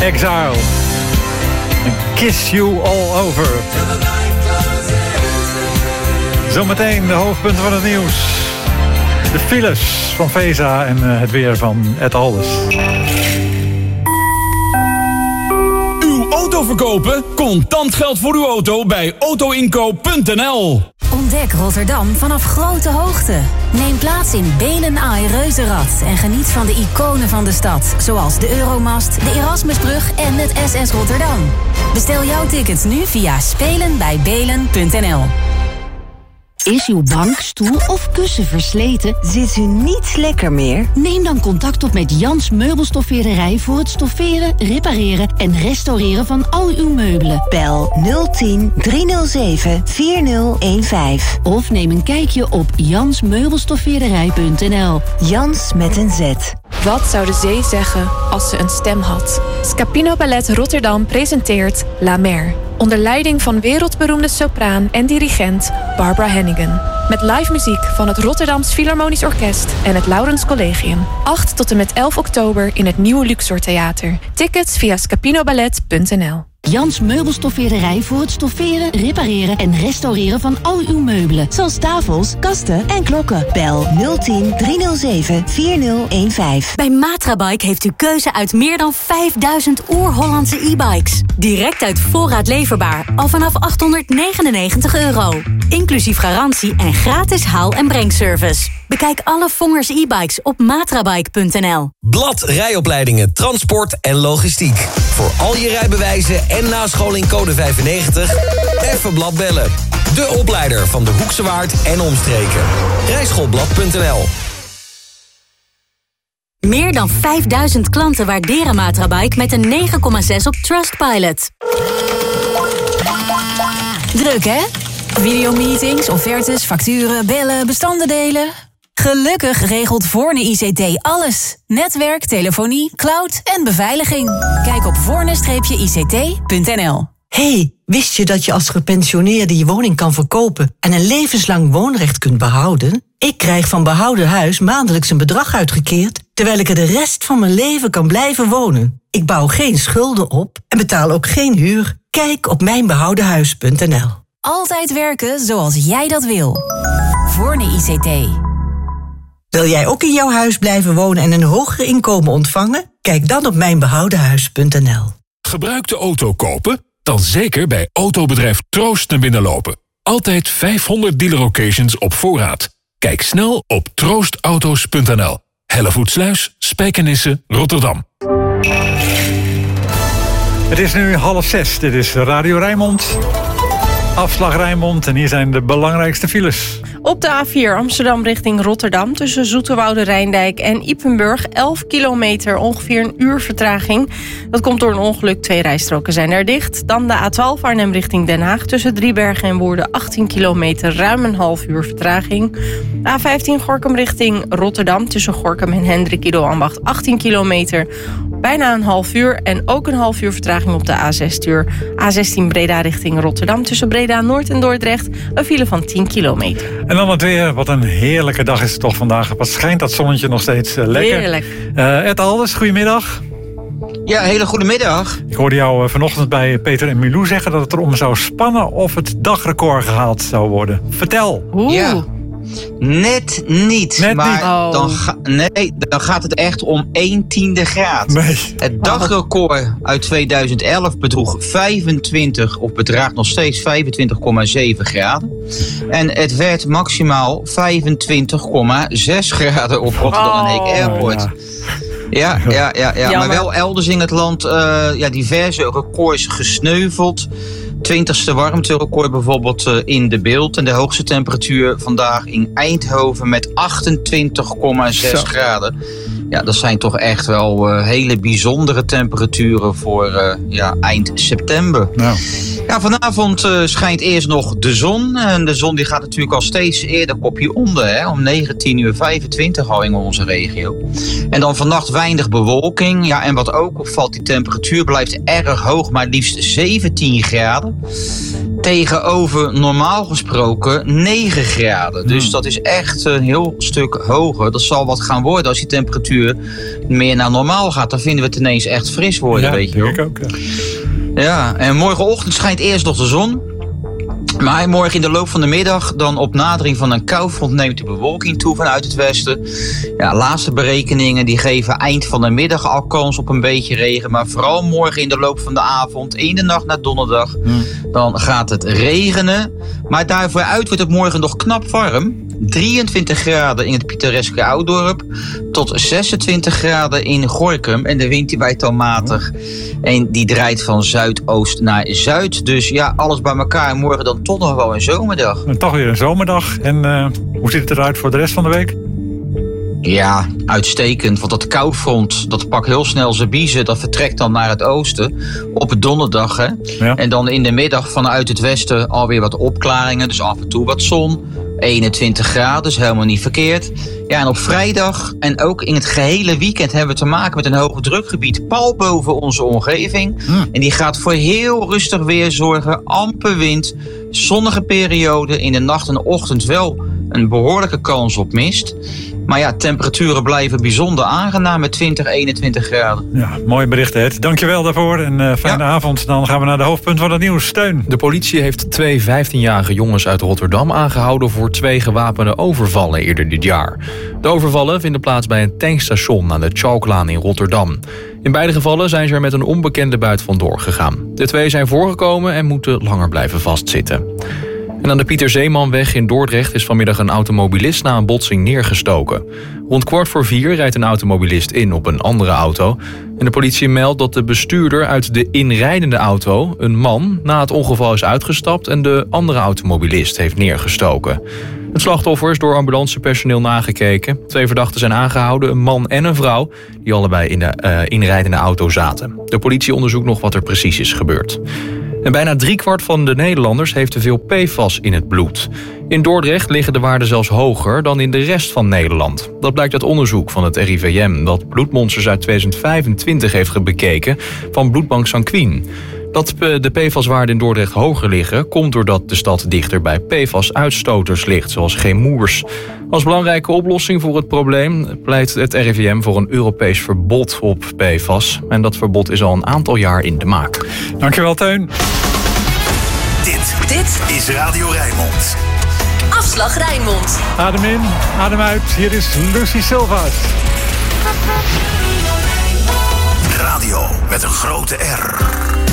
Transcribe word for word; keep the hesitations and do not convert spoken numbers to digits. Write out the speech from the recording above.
Exile. And Kiss You All Over. Zometeen de hoofdpunten van het nieuws. De files van Vesa en uh, het weer van Ed Alders. Uw auto verkopen? Contant geld voor uw auto bij autoinkoop punt n l. Ontdek Rotterdam vanaf grote hoogte. Neem plaats in Belen Eye Reuzenrad en geniet van de iconen van de stad. Zoals de Euromast, de Erasmusbrug en het S S Rotterdam. Bestel jouw tickets nu via spelen bij belen punt n l. Is uw bank, stoel of kussen versleten? Zit u niet lekker meer? Neem dan contact op met Jans Meubelstoffeerderij voor het stofferen, repareren en restaureren van al uw meubelen. Bel nul tien driehonderdzeven vierzig vijftien of neem een kijkje op jans meubelstoffeerderij punt n l. Jans met een Z. Wat zou de zee zeggen als ze een stem had? Scapino Ballet Rotterdam presenteert La Mer. Onder leiding van wereldberoemde sopraan en dirigent Barbara Hannigan. Met live muziek van het Rotterdams Philharmonisch Orkest en het Laurens Collegium. acht tot en met elf oktober in het Nieuwe Luxor Theater. Tickets via scapinoballet punt n l. Jans Meubelstoffeerderij voor het stofferen, repareren en restaureren van al uw meubelen. Zoals tafels, kasten en klokken. Bel nul tien driehonderdzeven vierzig vijftien. Bij Matrabike heeft u keuze uit meer dan vijfduizend oer-Hollandse e-bikes. Direct uit voorraad leverbaar, al vanaf achthonderdnegenennegentig euro. Inclusief garantie en gratis haal- en brengservice. Bekijk alle Vongers e-bikes op matrabike punt n l. Blad rijopleidingen, transport en logistiek. Voor al je rijbewijzen en nascholing code vijfennegentig, even Blad bellen. De opleider van de Hoekse Waard en omstreken. rijschoolblad punt n l. Meer dan vijfduizend klanten waarderen Matrabike met een negen komma zes op Trustpilot. Druk, hè? Videomeetings, offertes, facturen, bellen, bestanden delen. Gelukkig regelt Voorne I C T alles. Netwerk, telefonie, cloud en beveiliging. Kijk op voorne I C T punt n l. Hey, wist je dat je als gepensioneerde je woning kan verkopen en een levenslang woonrecht kunt behouden? Ik krijg van Behouden Huis maandelijks een bedrag uitgekeerd, terwijl ik er de rest van mijn leven kan blijven wonen. Ik bouw geen schulden op en betaal ook geen huur. Kijk op mijn behouden huis punt n l. Altijd werken zoals jij dat wil. Voorne I C T. Wil jij ook in jouw huis blijven wonen en een hoger inkomen ontvangen? Kijk dan op mijn behouden huis punt n l. Gebruikte auto kopen? Dan zeker bij autobedrijf Troost naar binnen lopen. Altijd vijfhonderd dealer occasions op voorraad. Kijk snel op troostauto's punt n l. Hellevoetsluis, Spijkenisse, Rotterdam. Het is nu half zes. Dit is Radio Rijnmond. Afslag Rijnmond en hier zijn de belangrijkste files. Op de A vier Amsterdam richting Rotterdam tussen Zoeterwoude Rijndijk en Ypenburg elf kilometer, ongeveer een uur vertraging. Dat komt door een ongeluk, twee rijstroken zijn er dicht. Dan de A twaalf Arnhem richting Den Haag tussen Driebergen en Woerden achttien kilometer, ruim een half uur vertraging. A vijftien Gorinchem richting Rotterdam tussen Gorinchem en Hendrik Ido Ambacht achttien kilometer, bijna een half uur en ook een half uur vertraging op de A zestien. A zestien Breda richting Rotterdam tussen Breda Noord en Dordrecht een file van tien kilometer. En dan het weer. Wat een heerlijke dag is het toch vandaag. Wat schijnt dat zonnetje nog steeds uh, lekker. Heerlijk. Uh, Ed Alders, goedemiddag. Ja, hele goede middag. Ik hoorde jou uh, vanochtend bij Peter en Milou zeggen dat het erom zou spannen of het dagrecord gehaald zou worden. Vertel. Oeh. Ja. Net niet. Net maar niet. Oh. Dan, ga, nee, dan gaat het echt om een tiende graad. Nee. Het dagrecord uit tweeduizend elf bedroeg vijfentwintig, of bedraagt nog steeds vijfentwintig komma zeven graden. En het werd maximaal vijfentwintig komma zes graden op Rotterdam en Heek Airport. ja. Ja, ja, ja, ja. Jammer. Maar wel elders in het land uh, ja, diverse records gesneuveld. twintigste warmterecord bijvoorbeeld uh, in De Beeld. En de hoogste temperatuur vandaag in Eindhoven met achtentwintig komma zes graden. Ja, dat zijn toch echt wel uh, hele bijzondere temperaturen voor uh, ja, eind september. Nou. Ja, vanavond uh, schijnt eerst nog de zon. En de zon die gaat natuurlijk al steeds eerder kopje onder. Hè, om negentien uur vijfentwintig al in onze regio. En dan vannacht weinig bewolking. Ja, en wat ook opvalt, die temperatuur blijft erg hoog, maar liefst zeventien graden. Tegenover normaal gesproken negen graden. Dus dat is echt een heel stuk hoger. Dat zal wat gaan worden als die temperatuur meer naar normaal gaat. Dan vinden we het ineens echt fris worden, ja, weet je wel. Ik ook, ja. Ja, en morgenochtend schijnt eerst nog de zon. Maar morgen in de loop van de middag, dan op nadering van een koufront, neemt de bewolking toe vanuit het westen. Ja, laatste berekeningen die geven eind van de middag al kans op een beetje regen. Maar vooral morgen in de loop van de avond, in de nacht naar donderdag, hmm. dan gaat het regenen. Maar daarvoor uit wordt het morgen nog knap warm. drieëntwintig graden in het pittoreske Ouddorp tot zesentwintig graden in Gorinchem. En de wind die waait dan matig. En die draait van zuidoost naar zuid. Dus ja, alles bij elkaar. Morgen dan toch nog wel een zomerdag. En toch weer een zomerdag. En uh, hoe ziet het eruit voor de rest van de week? Ja, uitstekend. Want dat koufront, dat pakt heel snel zijn biezen. Dat vertrekt dan naar het oosten op donderdag. Hè? Ja. En dan in de middag vanuit het westen alweer wat opklaringen. Dus af en toe wat zon. eenentwintig graden, dus helemaal niet verkeerd. Ja, en op vrijdag en ook in het gehele weekend hebben we te maken met een hoge drukgebied pal boven onze omgeving. Hmm. En die gaat voor heel rustig weer zorgen. Amper wind, zonnige periode, in de nacht en de ochtend wel een behoorlijke kans op mist. Maar ja, temperaturen blijven bijzonder aangenaam met twintig, eenentwintig graden. Ja, mooi bericht, Ed. Dankjewel daarvoor en uh, fijne ja. avond. Dan gaan we naar de hoofdpunt van het nieuws. Steun. De politie heeft twee vijftienjarige jongens uit Rotterdam aangehouden voor twee gewapende overvallen eerder dit jaar. De overvallen vinden plaats bij een tankstation aan de Chalklaan in Rotterdam. In beide gevallen zijn ze er met een onbekende buit vandoor gegaan. De twee zijn voorgekomen en moeten langer blijven vastzitten. En aan de Pieter Zeemanweg in Dordrecht is vanmiddag een automobilist na een botsing neergestoken. Rond kwart voor vier rijdt een automobilist in op een andere auto. En de politie meldt dat de bestuurder uit de inrijdende auto, een man, na het ongeval is uitgestapt en de andere automobilist heeft neergestoken. Het slachtoffer is door ambulancepersoneel nagekeken. Twee verdachten zijn aangehouden, een man en een vrouw, die allebei in de uh, inrijdende auto zaten. De politie onderzoekt nog wat er precies is gebeurd. En bijna driekwart van de Nederlanders heeft te veel P F A S in het bloed. In Dordrecht liggen de waarden zelfs hoger dan in de rest van Nederland. Dat blijkt uit onderzoek van het R I V M... dat Bloedmonsters uit tweeduizend vijfentwintig heeft bekeken van bloedbank Sanquin. Dat de P F A S-waarden in Dordrecht hoger liggen komt doordat de stad dichter bij P F A S-uitstoters ligt, zoals chemours. Als belangrijke oplossing voor het probleem pleit het R I V M voor een Europees verbod op P F A S. En dat verbod is al een aantal jaar in de maak. Dankjewel, Teun. Dit, dit is Radio Rijnmond. Afslag Rijnmond. Adem in, adem uit. Hier is Lucy Silva's. Radio met een grote R.